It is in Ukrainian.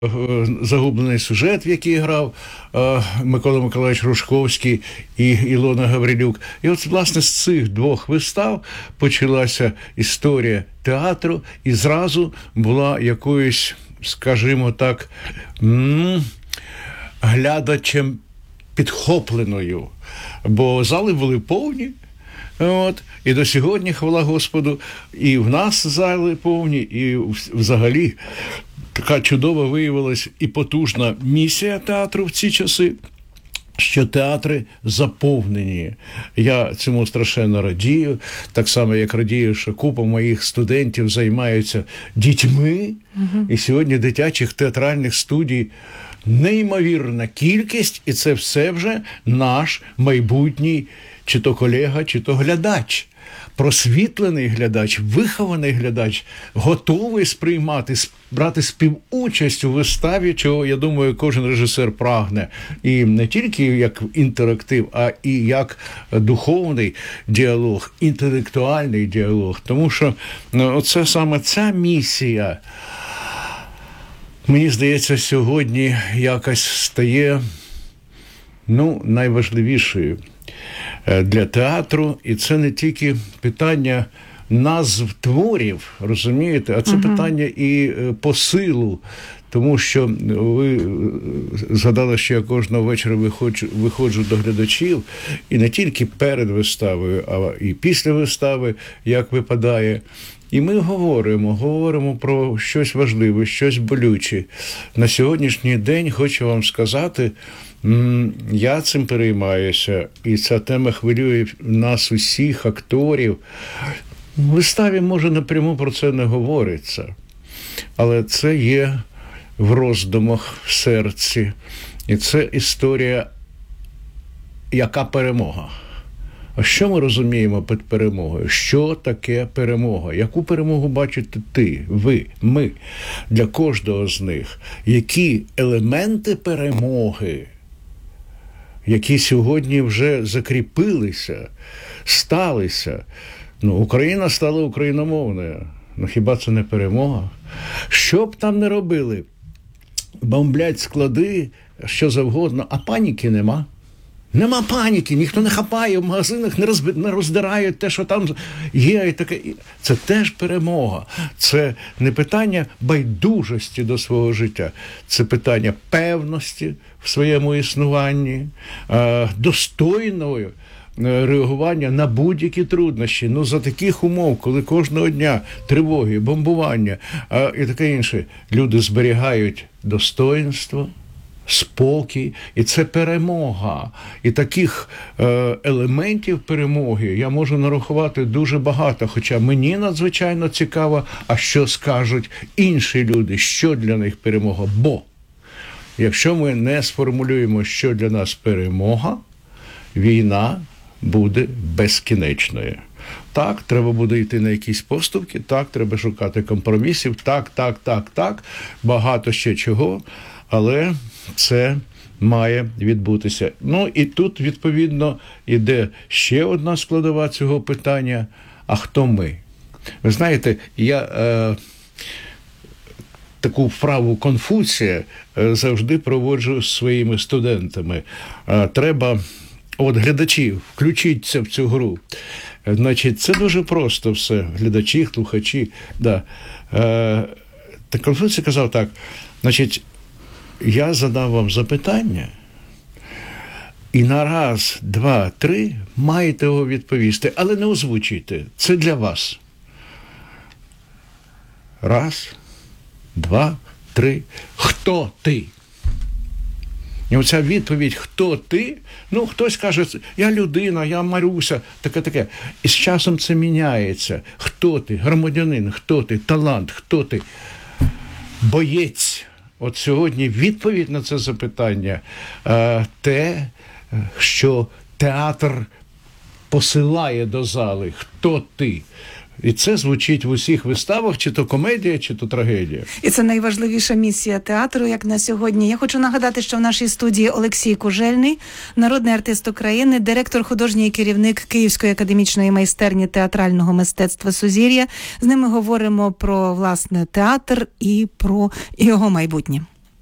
загублений сюжет, в який грав Микола Миколаївич Рушковський і Ілона Гаврилюк. І от, власне, з цих двох вистав почалася історія театру, і зразу була якоюсь, скажімо так, глядачем підхопленою, бо зали були повні. От, і до сьогодні, хвала Господу, і в нас зали повні, і взагалі така чудова виявилась і потужна місія театру в ці часи, що театри заповнені. Я цьому страшенно радію, так само, як радію, що купа моїх студентів займаються дітьми, і сьогодні дитячих театральних студій неймовірна кількість, і це все вже наш майбутній чи то колега, чи то глядач. Просвітлений глядач, вихований глядач, готовий сприймати, брати співучасть у виставі, чого, я думаю, кожен режисер прагне. І не тільки як інтерактив, а і як духовний діалог, інтелектуальний діалог. Тому що оце саме ця місія, мені здається, сьогодні якось стає найважливішою для театру, і це не тільки питання назв творів, розумієте, а це питання і посилу, тому що ви згадали, що я кожного вечора виходжу до глядачів, і не тільки перед виставою, а і після вистави, як випадає. І ми говоримо про щось важливе, щось болюче. На сьогоднішній день хочу вам сказати, я цим переймаюся, і ця тема хвилює нас усіх, акторів. В виставі, може, напряму про це не говориться, але це є в роздумах, в серці. І це історія, яка перемога. А що ми розуміємо під перемогою? Що таке перемога? Яку перемогу бачите ти, ви, ми? Для кожного з них. Які елементи перемоги, які сьогодні вже закріпилися, сталися? Україна стала україномовною. Хіба це не перемога? Що б там не робили? Бомблять склади, що завгодно, а паніки нема. Нема паніки, ніхто не хапає, в магазинах не роздирають те, що там є. І таке. Це теж перемога. Це не питання байдужості до свого життя. Це питання певності в своєму існуванні, достойного реагування на будь-які труднощі. За таких умов, коли кожного дня тривоги, бомбування і таке інше, люди зберігають достоїнство, спокій, і це перемога. І таких елементів перемоги я можу нарахувати дуже багато, хоча мені надзвичайно цікаво, а що скажуть інші люди, що для них перемога. Бо якщо ми не сформулюємо, що для нас перемога, війна буде безкінечною. Так, треба буде йти на якісь поступки, так, треба шукати компромісів, так, багато ще чого, але це має відбутися. І тут, відповідно, іде ще одна складова цього питання. А хто ми? Ви знаєте, я таку вправу Конфуція завжди проводжу з своїми студентами. Треба, глядачі, включіться в цю гру. Це дуже просто все. Глядачі, слухачі. Да. Так Конфуцій казав так, я задав вам запитання, і на раз, два, три маєте його відповісти, але не озвучуйте. Це для вас. Раз, два, три. Хто ти? І оця відповідь «Хто ти?» хтось каже, я людина, я Маруся, таке. І з часом це міняється. Хто ти? Громадянин, хто ти? Талант, хто ти? Боєць. От сьогодні відповідь на це запитання те, що театр посилає до зали. Хто ти? І це звучить в усіх виставах, чи то комедія, чи то трагедія. І це найважливіша місія театру, як на сьогодні. Я хочу нагадати, що в нашій студії Олексій Кужельний, народний артист України, директор, художній керівник Київської академічної майстерні театрального мистецтва «Сузір'я». З ними говоримо про, власне, театр і про його майбутнє.